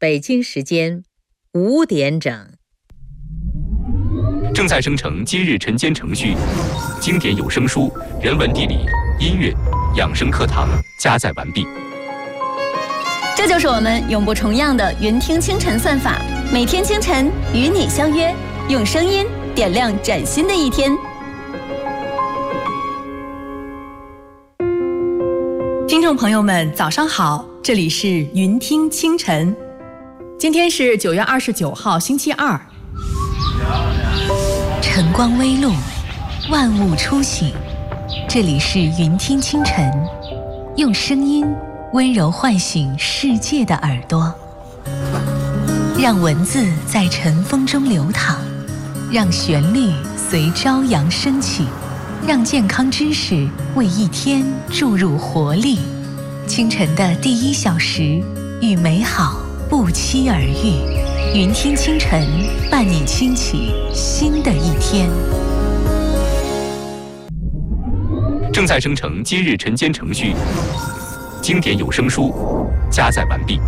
北京时间5点整。 正在生成今日晨间程序，经典有声书、人文地理、音乐、养生课堂加载完毕。 这就是我们永不重样的云听清晨算法，每天清晨与你相约，用声音点亮崭新的一天。 听众朋友们，早上好，这里是云听清晨。今天是9月29号，星期二。 晨光微露，万物初醒。这里是云听清晨，用声音温柔唤醒世界的耳朵，让文字在晨风中流淌，让旋律随朝阳升起，让健康知识为一天注入活力。清晨的第1小时，与美好不期而遇。云听清晨，伴你轻启新的一天。 正在生成今日晨间程序，经典有声书加载完毕。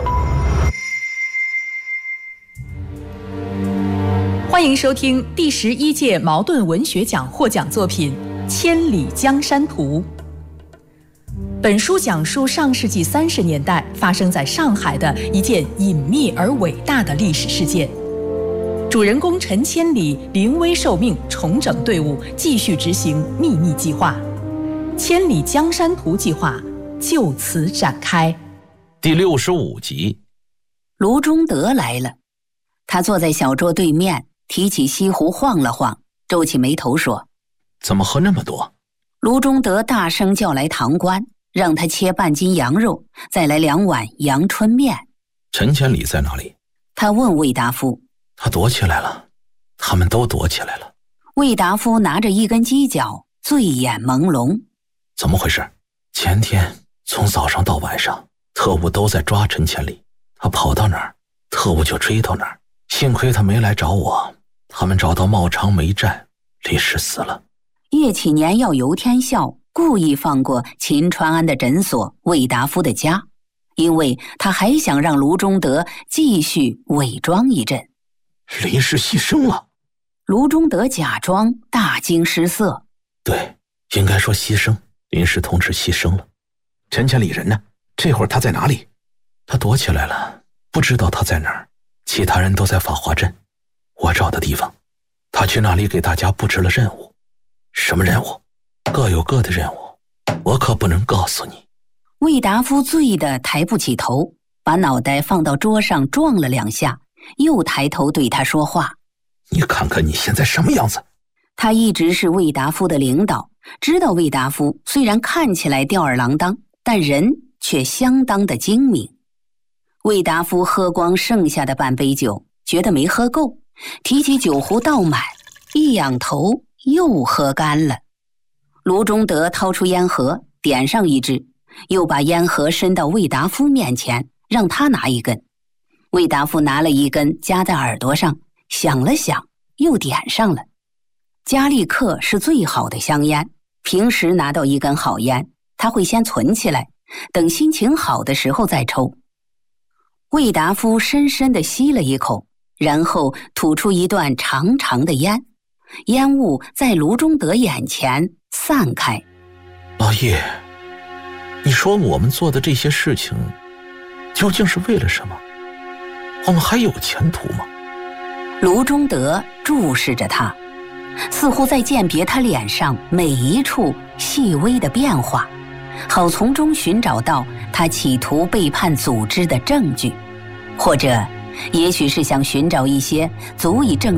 欢迎收听第11届茅盾文学奖获奖作品《千里江山图》。本书讲述上世纪30年代发生在上海的一件隐秘而伟大的历史事件。主人公陈千里临危受命，重整队伍，继续执行秘密计划。千里江山图计划就此展开。 第65集， 卢中德来了。他坐在小桌对面，提起西湖晃了晃，皱起眉头说：“ 怎么喝那么多？” 卢中德大声叫来堂倌，让他切半斤羊肉，再来2碗阳春面。 陈千里在哪里？ 他问魏达夫。 他躲起来了，他们都躲起来了。 魏达夫拿着一根鸡脚，醉眼朦胧。 怎么回事？前天从早上到晚上，特务都在抓陈千里，他跑到哪儿，特务就追到哪儿。幸亏他没来找我，他们找到茂昌没站，李氏死了。 叶启年要游天笑，故意放过秦川安的诊所魏达夫的家，因为他还想让卢中德继续伪装一阵。 李氏牺牲了。 卢中德假装大惊失色。 对，应该说牺牲，林氏同志牺牲了。陈千里人呢？这会儿他在哪里？他躲起来了，不知道他在哪儿。其他人都在法华镇，我找的地方。他去那里给大家布置了任务。什么任务？各有各的任务，我可不能告诉你。 魏达夫醉得抬不起头，把脑袋放到桌上撞了2下，又抬头对他说话。 你看看你现在什么样子。 他一直是魏达夫的领导，知道魏达夫虽然看起来吊儿郎当，但人却相当的精明。魏达夫喝光剩下的半杯酒，觉得没喝够，提起酒壶倒满，一仰头又喝干了。卢中德掏出烟盒，点上一支，又把烟盒伸到魏达夫面前，让他拿一根。魏达夫拿了一根夹在耳朵上，想了想，又点上了。加利克是最好的香烟，平时拿到一根好烟，他会先存起来，等心情好的时候再抽。魏达夫深深地吸了一口，然后吐出一段长长的烟，烟雾在卢中德眼前散开。 老叶，你说我们做的这些事情究竟是为了什么？我们还有前途吗？ 卢中德注视着他，似乎在鉴别他脸上每一处细微的变化，好从中寻找到他企图背叛组织的证据，或者也许是想寻找一些足以证